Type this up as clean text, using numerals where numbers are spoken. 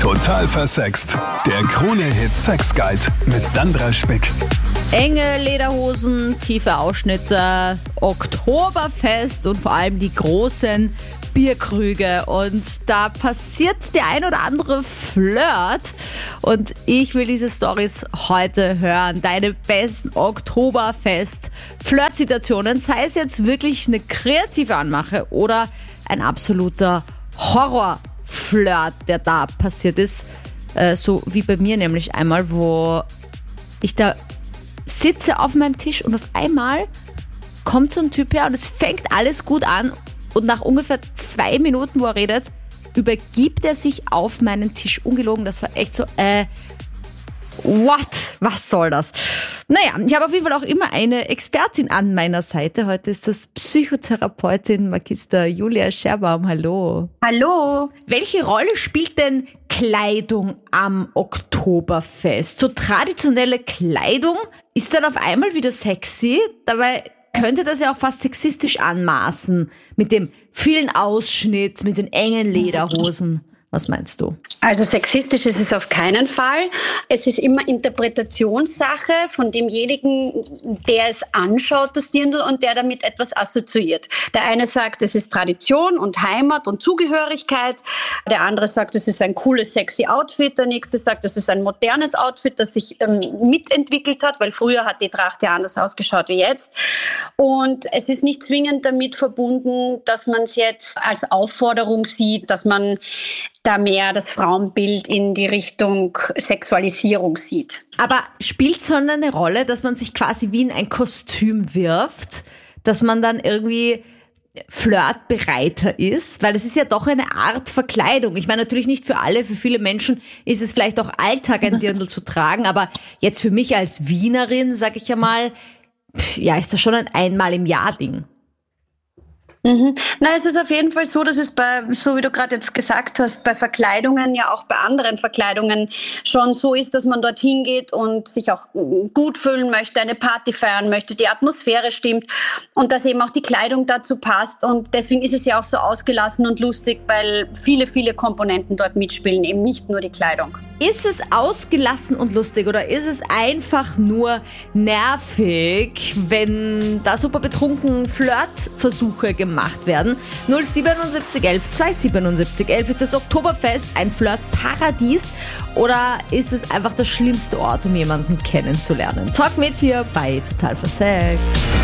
Total versext. Der Krone-Hit Sex Guide mit Sandra Spick. Enge Lederhosen, tiefe Ausschnitte, Oktoberfest und vor allem die großen Bierkrüge. Und da passiert der ein oder andere Flirt. Und ich will diese Storys heute hören. Deine besten Oktoberfest-Flirt-Situationen. Sei es jetzt wirklich eine kreative Anmache oder ein absoluter Horror-Flirt, der da passiert ist. So wie bei mir nämlich einmal, wo ich da sitze auf meinem Tisch und auf einmal kommt so ein Typ her und es fängt alles gut an und nach ungefähr 2 Minuten, wo er redet, übergibt er sich auf meinen Tisch. Ungelogen, das war echt so, what? Was soll das? Naja, ich habe auf jeden Fall auch immer eine Expertin an meiner Seite. Heute ist das Psychotherapeutin Magister Julia Scherbaum. Hallo. Hallo. Welche Rolle spielt denn Kleidung am Oktoberfest? So traditionelle Kleidung ist dann auf einmal wieder sexy. Dabei könnte das ja auch fast sexistisch anmaßen. Mit dem vielen Ausschnitt, mit den engen Lederhosen. Was meinst du? Also sexistisch ist es auf keinen Fall. Es ist immer Interpretationssache von demjenigen, der es anschaut, das Dirndl, und der damit etwas assoziiert. Der eine sagt, es ist Tradition und Heimat und Zugehörigkeit. Der andere sagt, es ist ein cooles, sexy Outfit. Der nächste sagt, es ist ein modernes Outfit, das sich mitentwickelt hat, weil früher hat die Tracht ja anders ausgeschaut wie jetzt. Und es ist nicht zwingend damit verbunden, dass man es jetzt als Aufforderung sieht, dass man da mehr das Frauenbild in die Richtung Sexualisierung sieht. Aber spielt es schon eine Rolle, dass man sich quasi wie in ein Kostüm wirft, dass man dann irgendwie flirtbereiter ist? Weil es ist ja doch eine Art Verkleidung. Ich meine natürlich nicht für alle, für viele Menschen ist es vielleicht auch Alltag, ein Dirndl zu tragen, aber jetzt für mich als Wienerin, sag ich ja mal, ja, ist das schon ein einmal im Jahr Ding. Na, es ist auf jeden Fall so, dass es so wie du gerade jetzt gesagt hast, bei Verkleidungen, ja auch bei anderen Verkleidungen schon so ist, dass man dorthin geht und sich auch gut fühlen möchte, eine Party feiern möchte, die Atmosphäre stimmt und dass eben auch die Kleidung dazu passt. Und deswegen ist es ja auch so ausgelassen und lustig, weil viele, viele Komponenten dort mitspielen, eben nicht nur die Kleidung. Ist es ausgelassen und lustig oder ist es einfach nur nervig, wenn da super betrunken Flirtversuche gemacht werden? 07711 27711 ist das Oktoberfest ein Flirtparadies oder ist es einfach der schlimmste Ort, um jemanden kennenzulernen? Talk mit hier bei Total Versext.